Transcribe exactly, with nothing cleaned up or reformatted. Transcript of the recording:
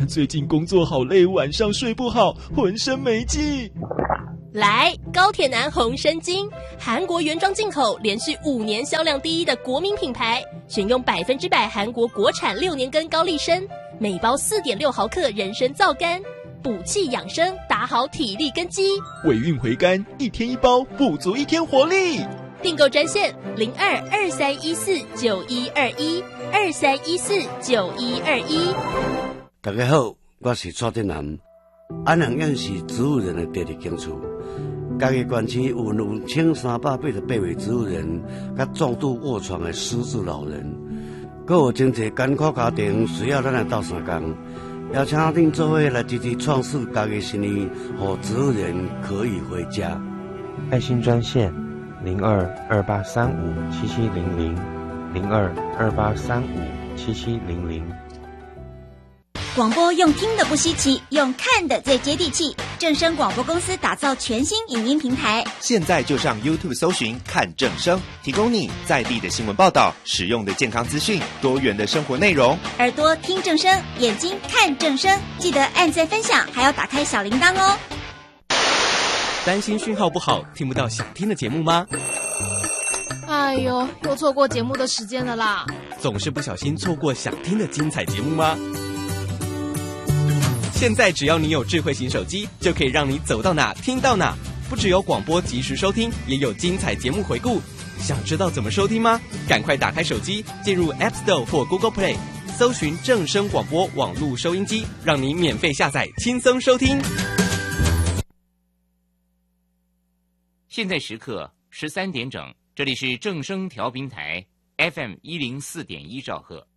最近工作好累，晚上睡不好，浑身没劲。 来，高铁男红参精，韩国原装进口，连续五年销量第一的国民品牌，选用百分之百韩国国产六年根高丽参，每包四点六毫克人参皂苷，补气养生，打好体力根基。 尾韵回甘，一天一包，补足一天活力。 订购专线零二二三一四九一二一二三一四九一二一。 大家好，我是蔡振南。安阳县是植物人的第二兴趣。嘉义县区有两千三百八十八位植物人，甲重度卧床的失智老人，阁有真侪艰苦家庭需要咱来斗相共，邀请恁做伙来支持创世嘉义新年，让植物人可以回家。 爱心专线零二二八三五七七零零零二二八三五七七零零。 广播用听的不稀奇，用看的最接地气。正声广播公司打造全新影音平台， 现在就上 YouTube 搜寻看正声，提供你在地的新闻报道、实用的健康资讯、多元的生活内容。 耳朵听正声，眼睛看正声，记得按赞分享，还要打开小铃铛哦。 担心讯号不好，听不到想听的节目吗？ 哎呦，又错过节目的时间了啦！ 总是不小心错过想听的精彩节目吗？现在只要你有智慧型手机，就可以让你走到哪听到哪。不只有广播及时收听，也有精彩节目回顾。想知道怎么收听吗？赶快打开手机，进入 App Store 或 Google Play， 搜寻正声广播网络收音机，让你免费下载，轻松收听。 现在时刻十三点整，这里是正声调频台 F M 一零四点一兆赫。